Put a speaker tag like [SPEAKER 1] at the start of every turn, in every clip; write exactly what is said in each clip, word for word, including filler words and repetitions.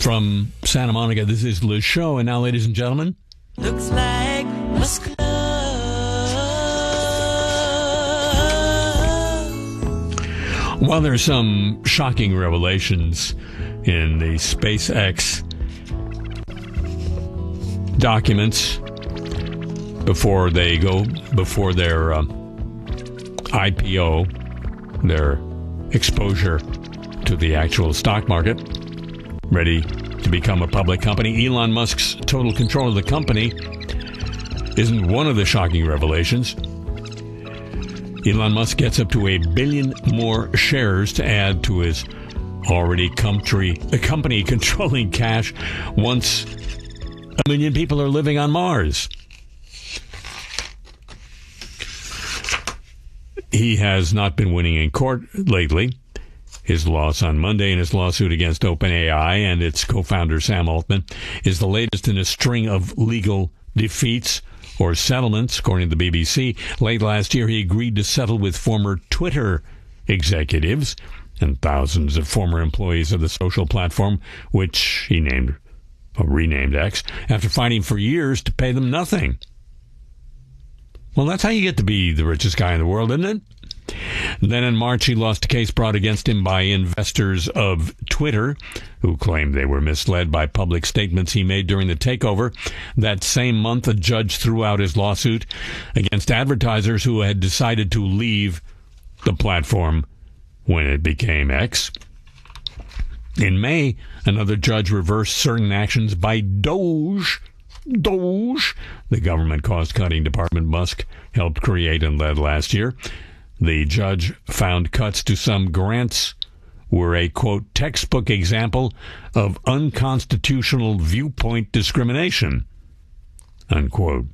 [SPEAKER 1] From Santa Monica, this is Le Show. And now, ladies and gentlemen,
[SPEAKER 2] looks like Musk.
[SPEAKER 1] While there are some shocking revelations in the SpaceX documents before they go, before their uh, I P O, their exposure to the actual stock market, ready to become a public company, Elon Musk's total control of the company isn't one of the shocking revelations. Elon Musk gets up to a billion more shares to add to his already country, a company controlling cash once a million people are living on Mars. He has not been winning in court lately. His loss on Monday in his lawsuit against OpenAI and its co-founder Sam Altman is the latest in a string of legal defeats or settlements, according to the B B C. Late last year, he agreed to settle with former Twitter executives and thousands of former employees of the social platform, which he named or renamed X, after fighting for years to pay them nothing. Well, that's how you get to be the richest guy in the world, isn't it? Then in March, he lost a case brought against him by investors of Twitter, who claimed they were misled by public statements he made during the takeover. That same month, a judge threw out his lawsuit against advertisers who had decided to leave the platform when it became X. In May, another judge reversed certain actions by Doge, Doge, the government cost-cutting department Musk helped create and led last year. The judge found cuts to some grants were a, quote, textbook example of unconstitutional viewpoint discrimination, unquote.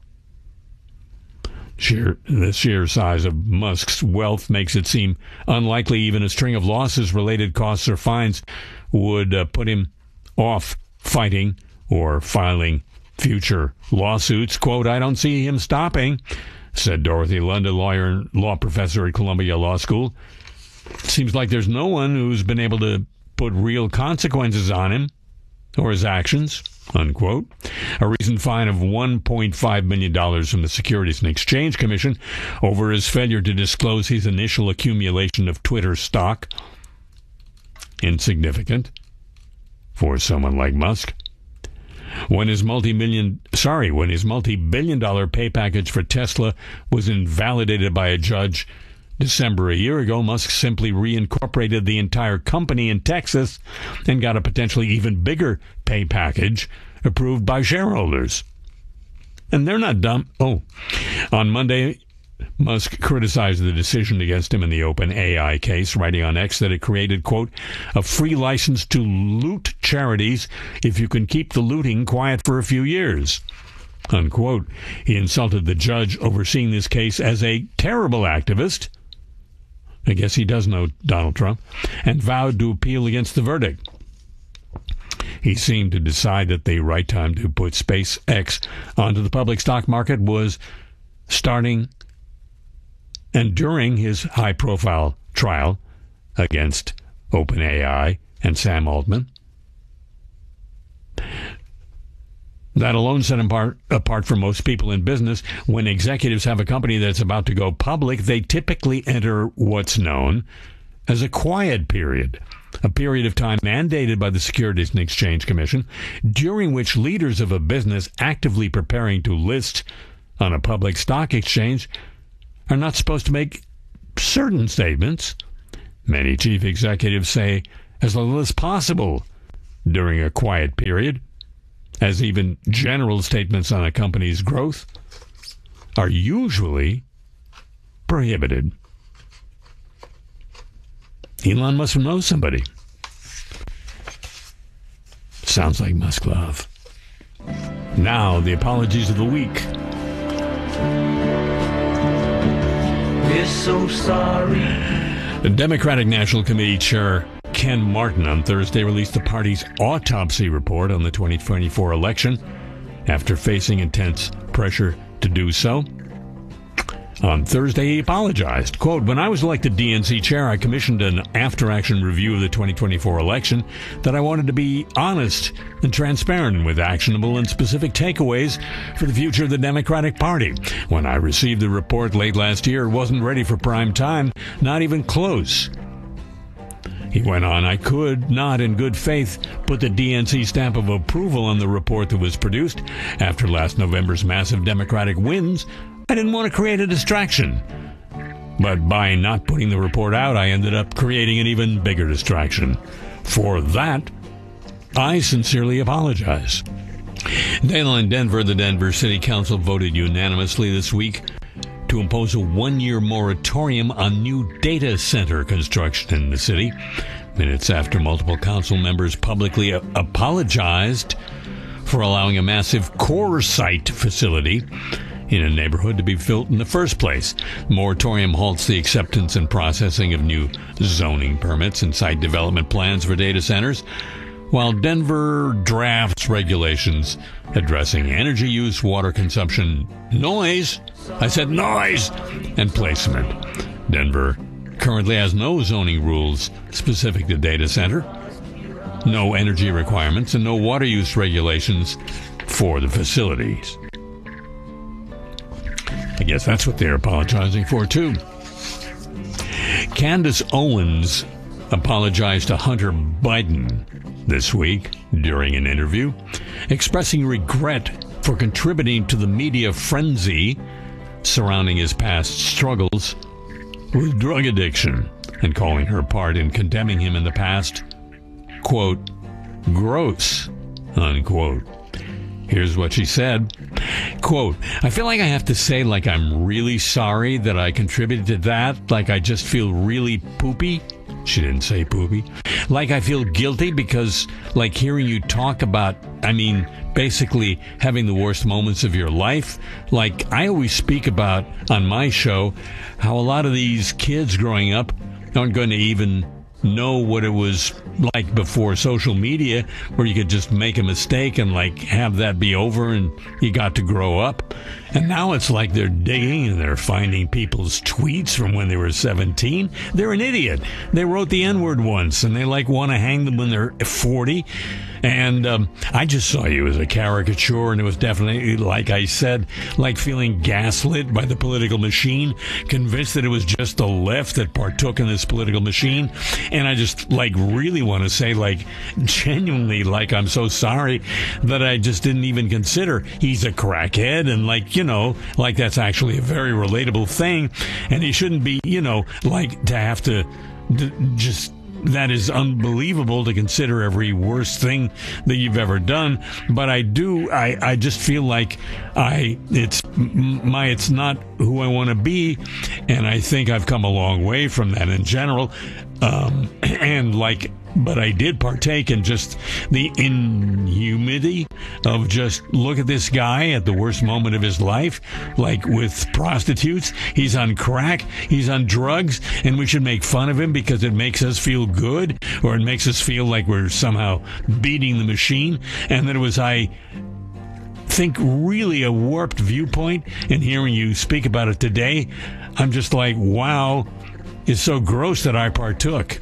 [SPEAKER 1] Sheer, the sheer size of Musk's wealth makes it seem unlikely even a string of losses, related costs, or fines would uh, put him off fighting or filing future lawsuits. Quote, I don't see him stopping, said Dorothy London, lawyer and law professor at Columbia Law School. It seems like there's no one who's been able to put real consequences on him or his actions, unquote. A recent fine of one point five million dollars from the Securities and Exchange Commission over his failure to disclose his initial accumulation of Twitter stock. Insignificant for someone like Musk. When his multi-million, sorry, when his multi-billion dollar pay package for Tesla was invalidated by a judge December a year ago, Musk simply reincorporated the entire company in Texas and got a potentially even bigger pay package approved by shareholders. And they're not dumb. Oh, on Monday, Musk criticized the decision against him in the OpenAI case, writing on X that it created, quote, a free license to loot charities if you can keep the looting quiet for a few years, unquote. He insulted the judge overseeing this case as a terrible activist. I guess he does know Donald Trump, and vowed to appeal against the verdict. He seemed to decide that the right time to put SpaceX onto the public stock market was starting and during his high-profile trial against OpenAI and Sam Altman. That alone set him apart, apart from most people in business. When executives have a company that's about to go public, they typically enter what's known as a quiet period, a period of time mandated by the Securities and Exchange Commission, during which leaders of a business actively preparing to list on a public stock exchange are not supposed to make certain statements. Many chief executives say as little as possible during a quiet period, as even general statements on a company's growth are usually prohibited. Elon must know somebody. Sounds like Musk love. Now, the apologies of the week.
[SPEAKER 2] We're so sorry.
[SPEAKER 1] The Democratic National Committee Chair Ken Martin on Thursday released the party's autopsy report on the twenty twenty-four election after facing intense pressure to do so. On Thursday, he apologized. Quote, when I was elected D N C chair, I commissioned an after-action review of the twenty twenty-four election that I wanted to be honest and transparent with actionable and specific takeaways for the future of the Democratic Party. When I received the report late last year, it wasn't ready for prime time, not even close. He went on, I could not, in good faith, put the D N C stamp of approval on the report that was produced after last November's massive Democratic wins. I didn't want to create a distraction. But by not putting the report out, I ended up creating an even bigger distraction. For that, I sincerely apologize. Dale in Denver, the Denver City Council voted unanimously this week to impose a one-year moratorium on new data center construction in the city, minutes after multiple council members publicly a- apologized for allowing a massive core site facility in a neighborhood to be built in the first place. The moratorium halts the acceptance and processing of new zoning permits and site development plans for data centers, while Denver drafts regulations addressing energy use, water consumption, noise, I said noise, and placement. Denver currently has no zoning rules specific to data center, no energy requirements, and no water use regulations for the facilities. I guess that's what they're apologizing for, too. Candace Owens apologized to Hunter Biden this week during an interview, expressing regret for contributing to the media frenzy surrounding his past struggles with drug addiction and calling her part in condemning him in the past, quote, gross, unquote. Here's what she said. Quote, I feel like I have to say like I'm really sorry that I contributed to that, like I just feel really poopy. She didn't say poopy. Like I feel guilty because like hearing you talk about, I mean, basically having the worst moments of your life. Like I always speak about on my show how a lot of these kids growing up aren't going to even know what it was like before social media, where you could just make a mistake and like have that be over and you got to grow up. And now it's like they're digging and they're finding people's tweets from when they were seventeen. They're an idiot. They wrote the N-word once and they like want to hang them when they're forty. And um, I just saw you as a caricature, and it was definitely, like I said, like feeling gaslit by the political machine, convinced that it was just the left that partook in this political machine. And I just, like, really want to say, like, genuinely, like, I'm so sorry that I just didn't even consider he's a crackhead, and, like, you know, like, that's actually a very relatable thing, and he shouldn't be, you know, like, to have to d- just... That is unbelievable to consider every worst thing that you've ever done. But I do, I, I just feel like I, it's my, it's not who I want to be. And I think I've come a long way from that in general. Um, and like, but I did partake in just the inhumanity of just look at this guy at the worst moment of his life, like with prostitutes. He's on crack, he's on drugs, and we should make fun of him because it makes us feel good, or it makes us feel like we're somehow beating the machine. And then it was, I think, really a warped viewpoint. And hearing you speak about it today, I'm just like, wow, it's so gross that I partook.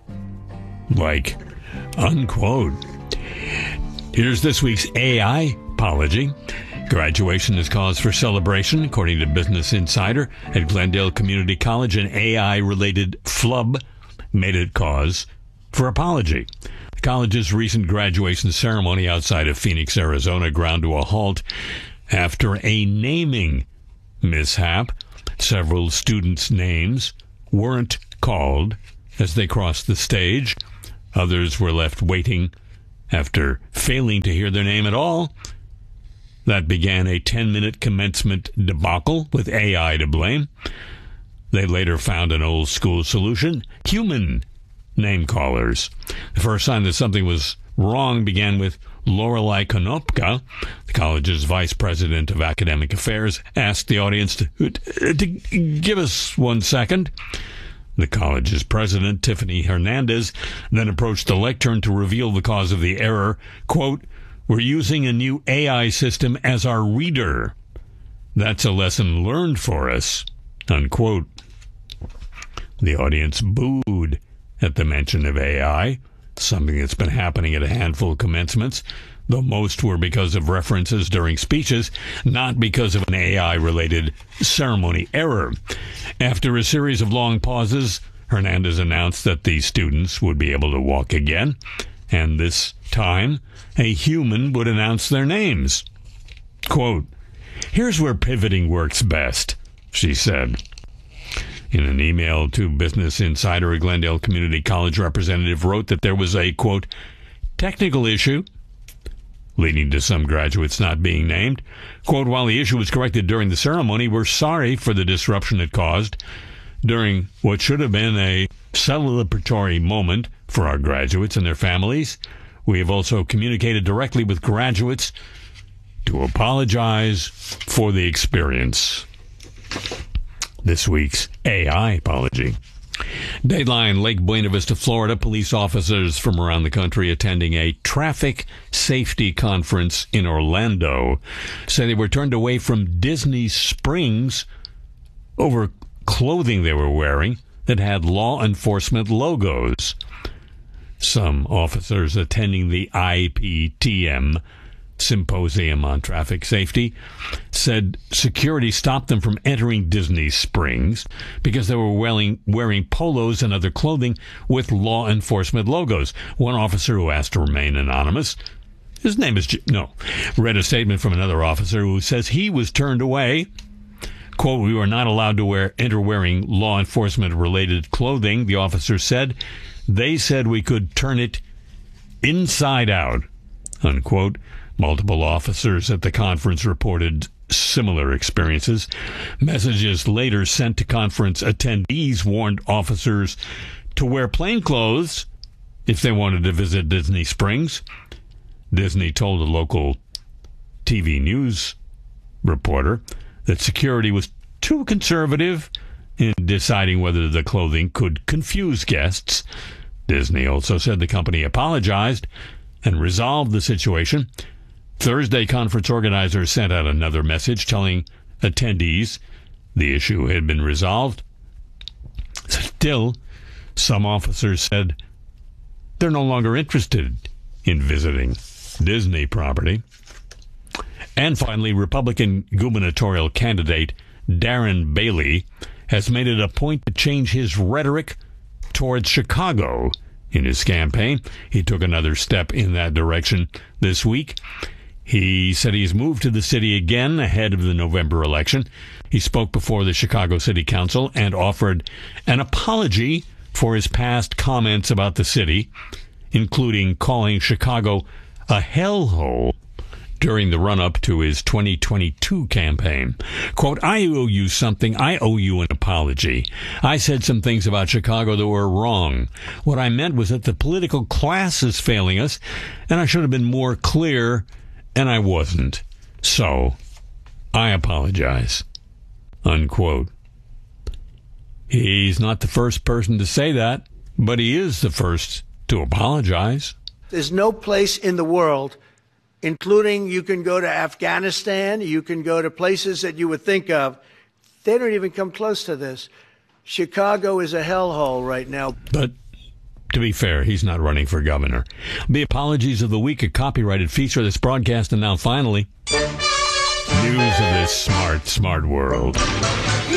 [SPEAKER 1] Like, unquote. Here's this week's A I apology. Graduation is cause for celebration, according to Business Insider. At Glendale Community College, an A I-related flub made it cause for apology. The college's recent graduation ceremony outside of Phoenix, Arizona, ground to a halt after a naming mishap. Several students' names weren't called as they crossed the stage. Others were left waiting after failing to hear their name at all. That began a ten-minute commencement debacle with A I to blame. They later found an old-school solution: human name callers. The first sign that something was wrong began with Lorelei Konopka, the college's vice president of academic affairs, asked the audience to, to give us one second. The college's president, Tiffany Hernandez, then approached the lectern to reveal the cause of the error. Quote, we're using a new A I system as our reader. That's a lesson learned for us, unquote. The audience booed at the mention of A I, something that's been happening at a handful of commencements, though most were because of references during speeches, not because of an A I-related ceremony error. After a series of long pauses, Hernandez announced that the students would be able to walk again, and this time, a human would announce their names. Quote, "Here's where pivoting works best," she said. In an email to Business Insider, a Glendale Community College representative wrote that there was a, quote, "technical issue," leading to some graduates not being named. Quote, "While the issue was corrected during the ceremony, we're sorry for the disruption it caused during what should have been a celebratory moment for our graduates and their families. We have also communicated directly with graduates to apologize for the experience." This week's A I apology. Dateline, Lake Buena Vista, Florida. Police officers from around the country attending a traffic safety conference in Orlando say they were turned away from Disney Springs over clothing they were wearing that had law enforcement logos. Some officers attending the I P T M Symposium on Traffic Safety said security stopped them from entering Disney Springs because they were wearing, wearing polos and other clothing with law enforcement logos. One officer who asked to remain anonymous, his name is, J- no, read a statement from another officer who says he was turned away. Quote, "We were not allowed to wear enter wearing law enforcement related clothing," the officer said. "They said we could turn it inside out," unquote. Multiple officers at the conference reported similar experiences. Messages later sent to conference attendees warned officers to wear plain clothes if they wanted to visit Disney Springs. Disney told a local T V news reporter that security was too conservative in deciding whether the clothing could confuse guests. Disney also said the company apologized and resolved the situation. Thursday, conference organizers sent out another message telling attendees the issue had been resolved. Still, some officers said they're no longer interested in visiting Disney property. And finally, Republican gubernatorial candidate Darren Bailey has made it a point to change his rhetoric towards Chicago in his campaign. He took another step in that direction this week. He said he's moved to the city again ahead of the November election. He spoke before the Chicago City Council and offered an apology for his past comments about the city, including calling Chicago a hellhole during the run-up to his twenty twenty-two campaign. Quote, "I owe you something. I owe you an apology. I said some things about Chicago that were wrong. What I meant was that the political class is failing us, and I should have been more clear, and I wasn't. So, I apologize." Unquote. He's not the first person to say that, but he is the first to apologize.
[SPEAKER 3] There's no place in the world, including you can go to Afghanistan, you can go to places that you would think of. They don't even come close to this. Chicago is a hellhole right now.
[SPEAKER 1] But to be fair, he's not running for governor. The Apologies of the Week, a copyrighted feature of this broadcast, and now finally, news of this smart, smart world.